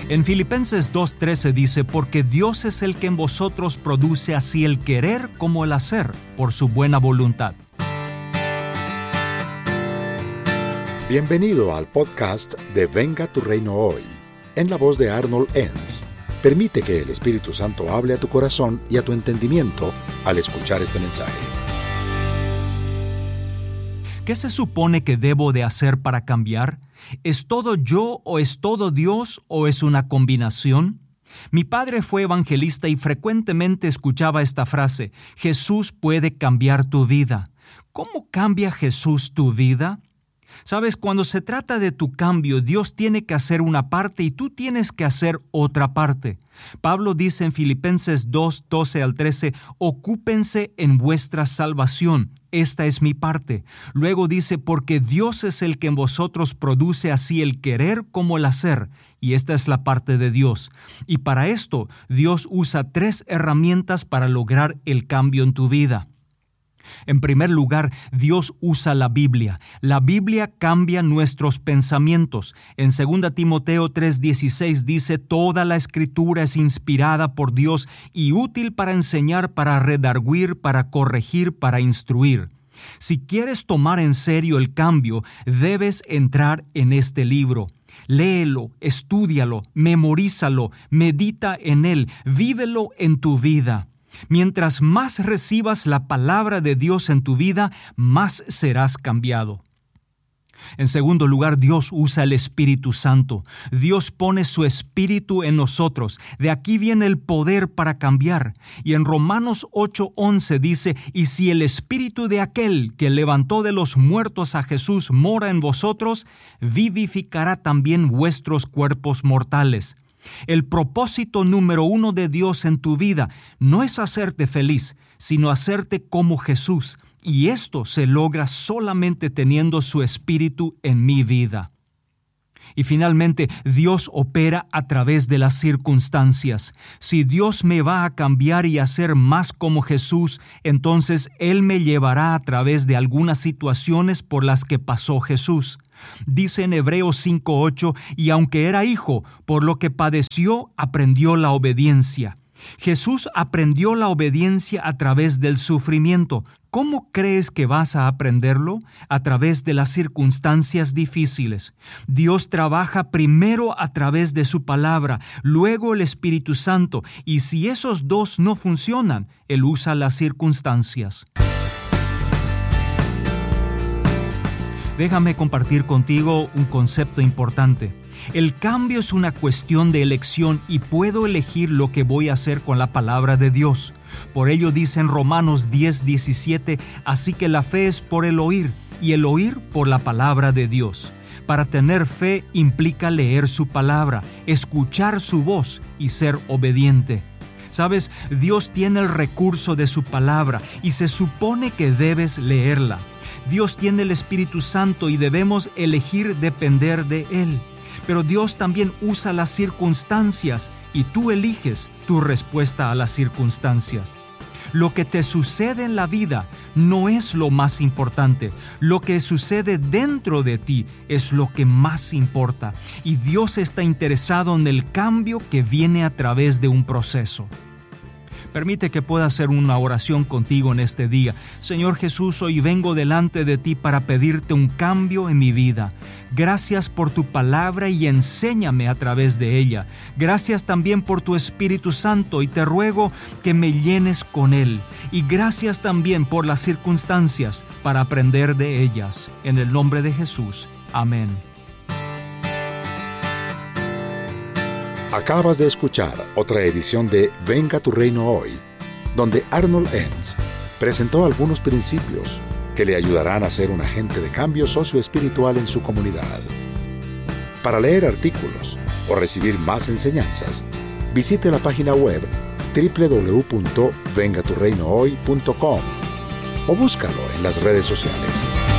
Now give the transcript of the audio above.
En Filipenses 2:13 dice, porque Dios es el que en vosotros produce así el querer como el hacer, por su buena voluntad. Bienvenido al podcast de Venga tu Reino Hoy, en la voz de Arnold Enns. Permite que el Espíritu Santo hable a tu corazón y a tu entendimiento al escuchar este mensaje. ¿Qué se supone que debo de hacer para cambiar? ¿Es todo yo o es todo Dios o es una combinación? Mi padre fue evangelista y frecuentemente escuchaba esta frase: Jesús puede cambiar tu vida. ¿Cómo cambia Jesús tu vida? Sabes, cuando se trata de tu cambio, Dios tiene que hacer una parte y tú tienes que hacer otra parte. Pablo dice en Filipenses 2:12 al 13, ocúpense en vuestra salvación. Esta es mi parte. Luego dice, porque Dios es el que en vosotros produce así el querer como el hacer. Y esta es la parte de Dios. Y para esto, Dios usa 3 herramientas para lograr el cambio en tu vida. En primer lugar, Dios usa la Biblia. La Biblia cambia nuestros pensamientos. En 2 Timoteo 3:16 dice, toda la Escritura es inspirada por Dios y útil para enseñar, para redarguir, para corregir, para instruir. Si quieres tomar en serio el cambio, debes entrar en este libro. Léelo, estúdialo, memorízalo, medita en él, vívelo en tu vida. Mientras más recibas la palabra de Dios en tu vida, más serás cambiado. En segundo lugar, Dios usa el Espíritu Santo. Dios pone su Espíritu en nosotros. De aquí viene el poder para cambiar. Y en Romanos 8:11 dice, y si el Espíritu de aquel que levantó de los muertos a Jesús mora en vosotros, vivificará también vuestros cuerpos mortales. El propósito número 1 de Dios en tu vida no es hacerte feliz, sino hacerte como Jesús. Y esto se logra solamente teniendo su Espíritu en mi vida. Y finalmente, Dios opera a través de las circunstancias. Si Dios me va a cambiar y hacer más como Jesús, entonces Él me llevará a través de algunas situaciones por las que pasó Jesús. Dice en Hebreos 5:8, y aunque era hijo, por lo que padeció, aprendió la obediencia. Jesús aprendió la obediencia a través del sufrimiento. ¿Cómo crees que vas a aprenderlo? A través de las circunstancias difíciles. Dios trabaja primero a través de su palabra, luego el Espíritu Santo, y si esos dos no funcionan, Él usa las circunstancias. Déjame compartir contigo un concepto importante. El cambio es una cuestión de elección y puedo elegir lo que voy a hacer con la palabra de Dios. Por ello dice en Romanos 10:17, así que la fe es por el oír y el oír por la palabra de Dios. Para tener fe implica leer su palabra, escuchar su voz y ser obediente. Sabes, Dios tiene el recurso de su palabra y se supone que debes leerla. Dios tiene el Espíritu Santo y debemos elegir depender de Él. Pero Dios también usa las circunstancias y tú eliges tu respuesta a las circunstancias. Lo que te sucede en la vida no es lo más importante. Lo que sucede dentro de ti es lo que más importa. Y Dios está interesado en el cambio que viene a través de un proceso. Permite que pueda hacer una oración contigo en este día. Señor Jesús, hoy vengo delante de ti para pedirte un cambio en mi vida. Gracias por tu palabra y enséñame a través de ella. Gracias también por tu Espíritu Santo y te ruego que me llenes con él. Y gracias también por las circunstancias para aprender de ellas. En el nombre de Jesús. Amén. Acabas de escuchar otra edición de Venga tu Reino Hoy, donde Arnold Enns presentó algunos principios que le ayudarán a ser un agente de cambio socioespiritual en su comunidad. Para leer artículos o recibir más enseñanzas, visite la página web www.vengaturreinohoy.com o búscalo en las redes sociales.